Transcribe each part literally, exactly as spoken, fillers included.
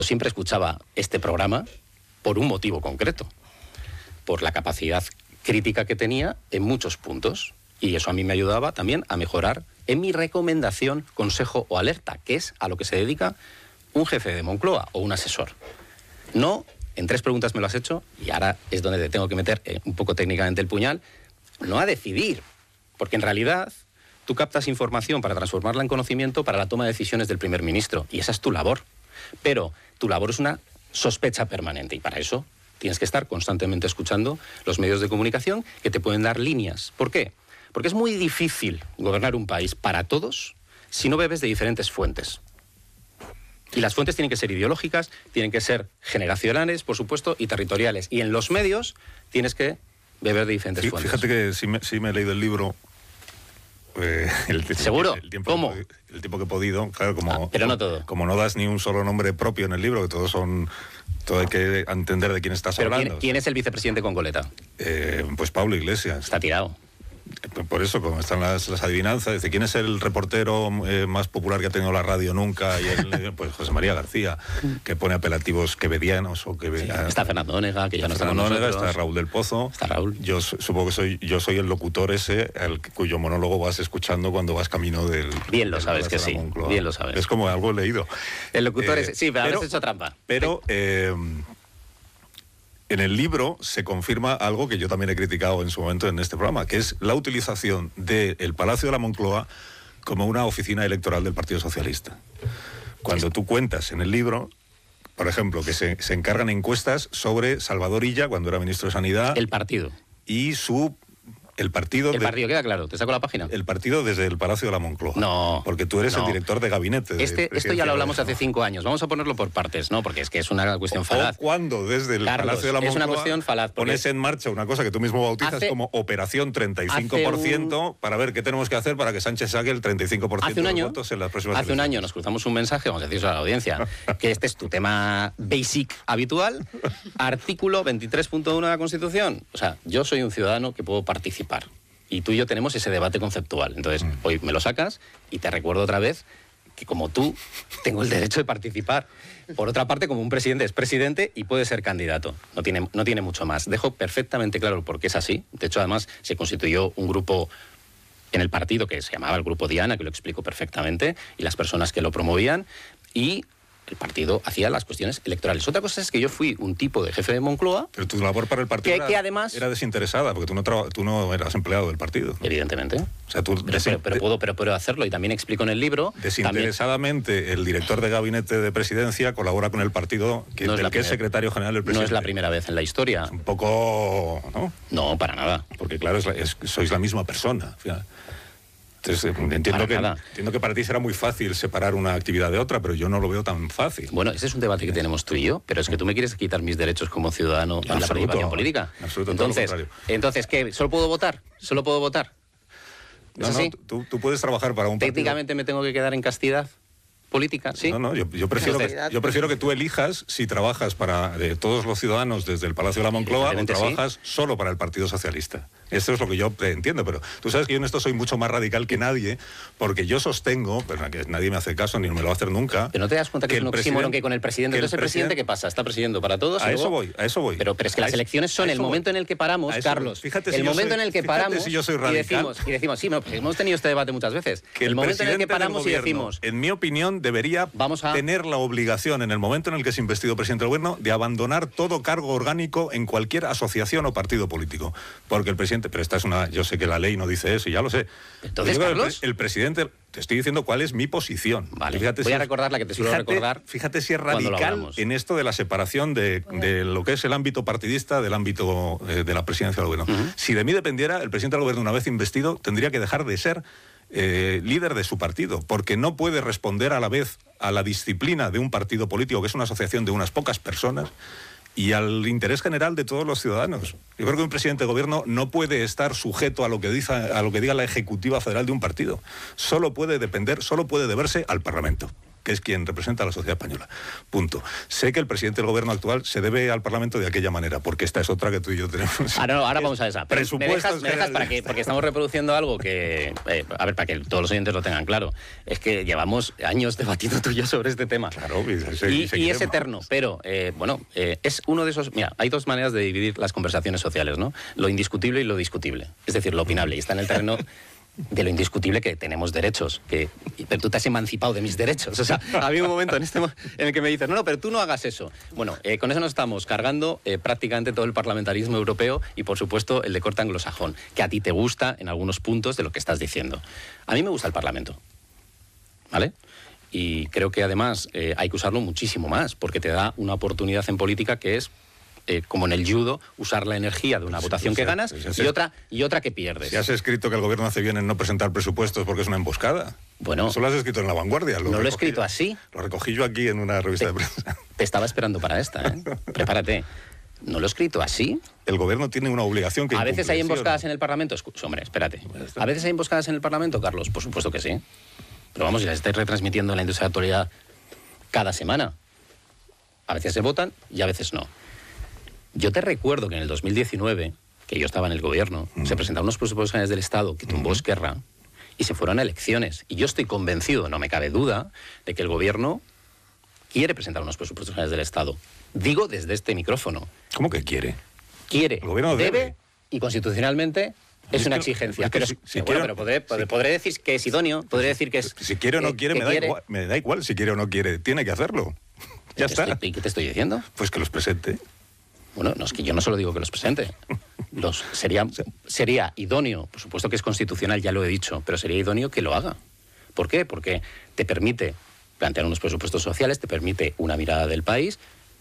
siempre escuchaba este programa por un motivo concreto, por la capacidad crítica que tenía en muchos puntos, y eso a mí me ayudaba también a mejorar en mi recomendación, consejo o alerta, que es a lo que se dedica un jefe de Moncloa o un asesor. No, en tres preguntas me lo has hecho, y ahora es donde te tengo que meter eh, un poco técnicamente el puñal, no a decidir, porque en realidad tú captas información para transformarla en conocimiento para la toma de decisiones del primer ministro, y esa es tu labor. Pero tu labor es una sospecha permanente, y para eso tienes que estar constantemente escuchando los medios de comunicación que te pueden dar líneas. ¿Por qué? Porque es muy difícil gobernar un país para todos si no bebes de diferentes fuentes. Y las fuentes tienen que ser ideológicas, tienen que ser generacionales, por supuesto, y territoriales. Y en los medios tienes que beber de diferentes Sí, fuentes. fíjate que sí me, sí me he leído el libro. Eh, el, ¿Seguro? El, el tiempo ¿Cómo? Que, el tiempo que he podido, claro, como, Ah, pero no todo. Como no das ni un solo nombre propio en el libro, que todos son... Todo hay que entender de quién estás ¿Pero hablando. ¿quién, quién es el vicepresidente con coleta? Eh, pues Pablo Iglesias. Está tirado. Por eso, como están las, las adivinanzas, dice, ¿quién es el reportero eh, más popular que ha tenido la radio nunca? Y él, pues José María García, que pone apelativos quevedianos o que Sí, está Fernando Onega, que ya no está con Fernando Onega, nosotros. está Raúl del Pozo. Está Raúl. Yo supongo que soy yo soy el locutor ese, el cuyo monólogo vas escuchando cuando vas camino del... Bien lo del sabes que sí, Moncloa. bien lo sabes. Es como algo leído. El locutor Eh, es... Sí, pero, pero habrás hecho trampa. Pero... Sí. Eh, en el libro se confirma algo que yo también he criticado en su momento en este programa, que es la utilización del Palacio de la Moncloa como una oficina electoral del Partido Socialista. Cuando tú cuentas en el libro, por ejemplo, que se, se encargan encuestas sobre Salvador Illa, cuando era ministro de Sanidad... El partido. Y su... El partido... El de, partido, queda claro. ¿Te saco la página? El partido desde el Palacio de la Moncloa. No. Porque tú eres no. el director de gabinete. De este, esto ya lo hablamos hace cinco años. Vamos a ponerlo por partes, ¿no? Porque es que es una cuestión falaz. O cuando desde el Carlos, Palacio de la Moncloa es una cuestión falaz. Pones en marcha una cosa que tú mismo bautizas hace, como Operación treinta y cinco por ciento un, para ver qué tenemos que hacer para que Sánchez saque el treinta y cinco por ciento hace un de año, los votos en las próximas Hace elecciones. un año nos cruzamos un mensaje, vamos a decirlo a la audiencia, que este es tu tema basic habitual, artículo veintitrés punto uno de la Constitución. O sea, yo soy un ciudadano que puedo participar. Y tú y yo tenemos ese debate conceptual. Entonces, mm. hoy me lo sacas y te recuerdo otra vez que como tú, tengo el derecho de participar. Por otra parte, como un presidente es presidente y puede ser candidato. No tiene, no tiene mucho más. Dejo perfectamente claro por qué es así. De hecho, además, se constituyó un grupo en el partido que se llamaba el Grupo Diana, que lo explico perfectamente, y las personas que lo promovían, y el partido hacía las cuestiones electorales. Otra cosa es que yo fui un tipo de jefe de Moncloa... Pero tu labor para el partido que, era, que además, era desinteresada, porque tú no, tú no eras empleado del partido, ¿no? Evidentemente. O sea, tú pero, pero, pero, puedo, pero puedo hacerlo, y también explico en el libro... Desinteresadamente, también, el director de gabinete de presidencia colabora con el partido que, no del que primera, es secretario general del presidente. No es la primera vez en la historia. Es un poco... ¿no? No, para nada. Porque claro, es la, es, sois la misma persona. Entonces, entiendo que, entiendo que para ti será muy fácil separar una actividad de otra, pero yo no lo veo tan fácil. Bueno, ese es un debate que tenemos tú y yo, pero es que tú me quieres quitar mis derechos como ciudadano en la participación política. Absoluto, entonces, entonces, ¿qué? ¿Solo puedo votar? ¿Solo puedo votar? No, no, tú, tú puedes trabajar para un partido. ¿Técnicamente me tengo que quedar en castidad política? ¿Sí? No, no, yo, yo, prefiero, que, yo prefiero que tú elijas si trabajas para eh, todos los ciudadanos desde el Palacio de la Moncloa o trabajas sí. solo para el Partido Socialista. Eso es lo que yo entiendo, pero tú sabes que yo en esto soy mucho más radical que nadie, porque yo sostengo, pero que nadie me hace caso ni me lo va a hacer nunca. Pero no te das cuenta que, que es un oxímoron que con el presidente, entonces el presidente, ¿qué pasa? ¿Está presidiendo para todos? A luego... eso voy, a eso voy. Pero, pero es que las elecciones son el momento voy. en el que paramos, Carlos, fíjate el si momento soy, en el que paramos si yo soy y decimos, y decimos, sí, no, pues hemos tenido este debate muchas veces, que el, el momento en el que paramos gobierno, y decimos... En mi opinión, debería vamos a... tener la obligación, en el momento en el que es investido presidente del gobierno, de abandonar todo cargo orgánico en cualquier asociación o partido político. Porque el presidente, pero esta es una... Yo sé que la ley no dice eso y ya lo sé. Entonces, Carlos... El, el presidente... Te estoy diciendo cuál es mi posición. Vale, fíjate voy si a recordar la que te suelo fíjate, recordar. Fíjate si es radical en esto de la separación de, de lo que es el ámbito partidista del ámbito eh, de la presidencia del gobierno. Uh-huh. Si de mí dependiera, el presidente del gobierno, una vez investido, tendría que dejar de ser eh, líder de su partido, porque no puede responder a la vez a la disciplina de un partido político, que es una asociación de unas pocas personas, y al interés general de todos los ciudadanos. Yo creo que un presidente de gobierno no puede estar sujeto a lo que dice, a lo que diga la ejecutiva federal de un partido. Solo puede depender, solo puede deberse al Parlamento. que es quien representa a la sociedad española. Punto. Sé que el presidente del gobierno actual se debe al Parlamento de aquella manera, porque esta es otra que tú y yo tenemos. Ah, no, ahora vamos a esa. Pero me dejas, me dejas para que, porque estamos reproduciendo algo que, eh, a ver, para que todos los oyentes lo tengan claro. Es que llevamos años debatiendo tú y yo sobre este tema. Claro, y, ese, y, y es eterno, pero, eh, bueno, eh, es uno de esos... Mira, hay dos maneras de dividir las conversaciones sociales, ¿no? Lo indiscutible y lo discutible. Es decir, lo opinable. Y está en el terreno... de lo indiscutible que tenemos derechos, que pero tú te has emancipado de mis derechos. O sea, había un momento en este en el que me dices, no, no, pero tú no hagas eso. Bueno, eh, con eso nos estamos cargando eh, prácticamente todo el parlamentarismo europeo y, por supuesto, el de corte anglosajón, que a ti te gusta en algunos puntos de lo que estás diciendo. A mí me gusta el Parlamento, ¿vale? Y creo que, además, eh, hay que usarlo muchísimo más, porque te da una oportunidad en política que es... Eh, como en el judo, usar la energía de una sí, votación pues, que ganas pues, y, otra, y otra que pierdes. ¿Ya has escrito que el gobierno hace bien en no presentar presupuestos porque es una emboscada? Bueno, eso lo has escrito en La Vanguardia. Lo no lo he escrito así. Lo recogí yo aquí en una revista te, de prensa. Te estaba esperando para esta, ¿eh? Prepárate. ¿No lo he escrito así? El gobierno tiene una obligación que ¿A veces hay emboscadas ¿no? en el Parlamento? Escucha, hombre, espérate. ¿A veces hay emboscadas en el Parlamento, Carlos? Por supuesto que sí. Pero vamos, si las estáis retransmitiendo en la industria de actualidad cada semana. A veces se votan y a veces no. Yo te recuerdo que en el dos mil diecinueve, que yo estaba en el gobierno, mm. se presentaron unos presupuestos generales del Estado que tumbó mm. Esquerra y se fueron a elecciones. Y yo estoy convencido, no me cabe duda, de que el gobierno quiere presentar unos presupuestos generales del Estado. Digo desde este micrófono. ¿Cómo que quiere? Quiere. El gobierno debe, debe. Y constitucionalmente es, es una que, exigencia. Es que pero, si, si bueno, pero podré, podré, si, podré decir que es idóneo, podré decir que es... Si quiere o no quiere, me da, quiere. Igual, me da igual si quiere o no quiere. Tiene que hacerlo. Ya está. Estoy, ¿Y qué te estoy diciendo? Pues que los presente. Bueno, no, es que yo no solo digo que los presente. Los, sería, sería idóneo, por supuesto que es constitucional, ya lo he dicho, pero sería idóneo que lo haga. ¿Por qué? Porque te permite plantear unos presupuestos sociales, te permite una mirada del país.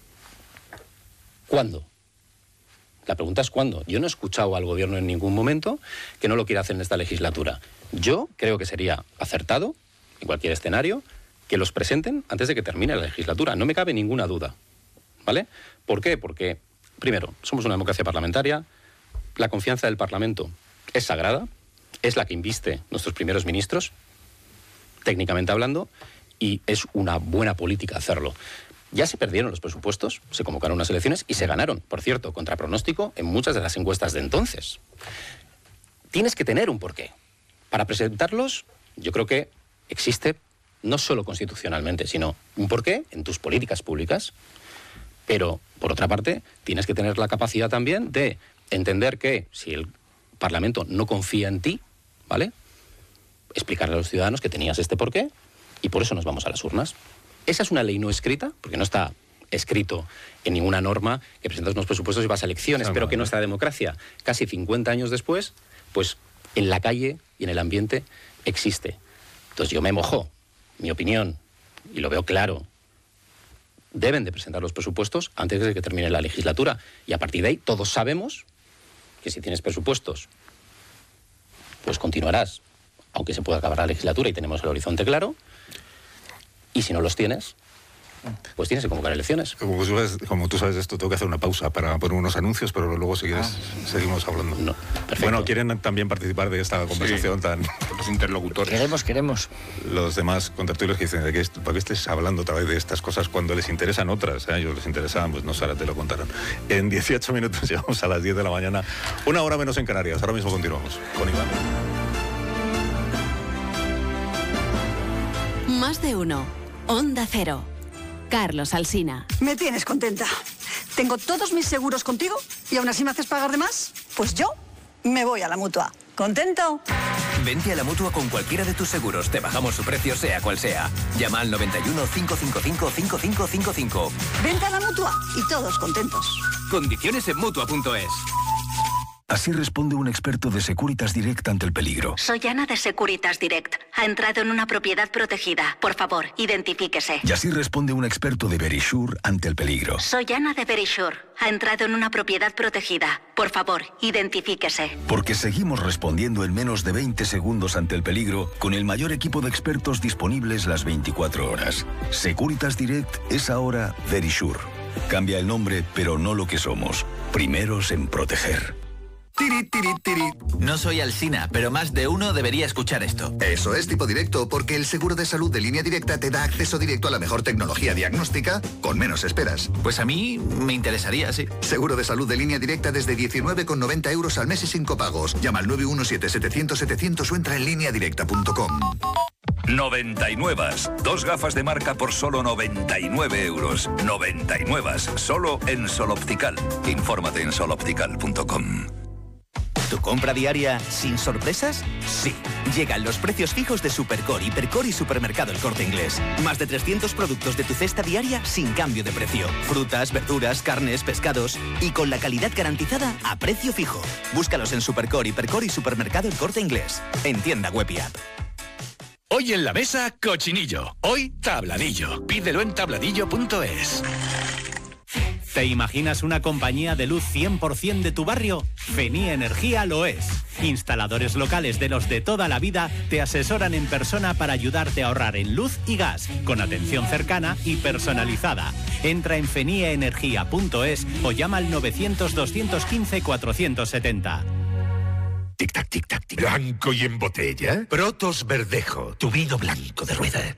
¿Cuándo? La pregunta es ¿cuándo? Yo no he escuchado al gobierno en ningún momento que no lo quiera hacer en esta legislatura. Yo creo que sería acertado, en cualquier escenario, que los presenten antes de que termine la legislatura. No me cabe ninguna duda. ¿Vale? ¿Por qué? Porque... Primero, somos una democracia parlamentaria, la confianza del Parlamento es sagrada, es la que inviste nuestros primeros ministros, técnicamente hablando, y es una buena política hacerlo. Ya se perdieron los presupuestos, se convocaron unas elecciones y se ganaron, por cierto, contra pronóstico en muchas de las encuestas de entonces. Tienes que tener un porqué. Para presentarlos, yo creo que existe, no solo constitucionalmente, sino un porqué en tus políticas públicas. Pero, por otra parte, tienes que tener la capacidad también de entender que si el Parlamento no confía en ti, ¿vale?, explicarle a los ciudadanos que tenías este porqué y por eso nos vamos a las urnas. Esa es una ley no escrita, porque no está escrito en ninguna norma que presentas unos presupuestos y vas a elecciones, no, pero no, que nuestra democracia, casi cincuenta años después, pues en la calle y en el ambiente existe. Entonces yo me mojo, mi opinión, y lo veo claro. Deben de presentar los presupuestos antes de que termine la legislatura. Y a partir de ahí todos sabemos que si tienes presupuestos, pues continuarás, aunque se pueda acabar la legislatura y tenemos el horizonte claro. Y si no los tienes, pues tienes que convocar elecciones. Como tú sabes, como tú sabes esto, tengo que hacer una pausa para poner unos anuncios, pero luego si quieres ah. seguimos hablando. No, bueno, ¿quieren también participar de esta conversación sí, tan... Los interlocutores. Queremos, queremos. Los demás contertulios que dicen, ¿de qué, ¿para qué estés hablando otra vez de estas cosas cuando les interesan otras? ¿eh? A ellos les interesaban, pues no sé, ahora te lo contaron. En dieciocho minutos llegamos a las diez de la mañana, una hora menos en Canarias. Ahora mismo continuamos con Iván. Más de uno. Onda Cero. Carlos Alsina. Me tienes contenta. Tengo todos mis seguros contigo y aún así me haces pagar de más. Pues yo me voy a la Mutua. ¿Contento? Vente a la Mutua con cualquiera de tus seguros. Te bajamos su precio sea cual sea. Llama al noventa y uno, cinco cinco cinco, cinco cinco cinco cinco. Vente a la Mutua y todos contentos. Condiciones en Mutua punto es. Así responde un experto de Securitas Direct ante el peligro. Soy Ana de Securitas Direct. Ha entrado en una propiedad protegida. Por favor, identifíquese. Y así responde un experto de Verisure ante el peligro. Soy Ana de Verisure. Ha entrado en una propiedad protegida. Por favor, identifíquese. Porque seguimos respondiendo en menos de veinte segundos ante el peligro con el mayor equipo de expertos disponibles las veinticuatro horas. Securitas Direct es ahora Verisure. Cambia el nombre, pero no lo que somos. Primeros en proteger. Tiri, tiri, tiri. No soy Alsina, pero más de uno debería escuchar esto. Eso es Tipo Directo, porque el seguro de salud de Línea Directa te da acceso directo a la mejor tecnología diagnóstica con menos esperas. Pues a mí me interesaría, sí. Seguro de salud de Línea Directa desde diecinueve con noventa euros al mes y sin copagos. Llama al nueve uno siete, setecientos, setecientos o entra en línea directa punto com. noventa y nueve. Dos gafas de marca por solo noventa y nueve euros. noventa y nueve. Solo en Sol Optical. Infórmate en sol optical punto com. ¿Tu compra diaria sin sorpresas? Sí. Llegan los precios fijos de Supercore, Hipercore y Supermercado El Corte Inglés. Más de trescientos productos de tu cesta diaria sin cambio de precio. Frutas, verduras, carnes, pescados y con la calidad garantizada a precio fijo. Búscalos en Supercore, Hipercore y Supermercado El Corte Inglés. En tienda web y app. Hoy en la mesa, cochinillo. Hoy, tabladillo. Pídelo en tabladillo punto es. ¿Te imaginas una compañía de luz cien por ciento de tu barrio? Fenía Energía lo es. Instaladores locales de los de toda la vida te asesoran en persona para ayudarte a ahorrar en luz y gas, con atención cercana y personalizada. Entra en fenía energía punto es o llama al novecientos, doscientos quince, cuatrocientos setenta. Tic-tac, tic-tac, tic. Blanco y en botella. Protos Verdejo, tu vino blanco de rueda.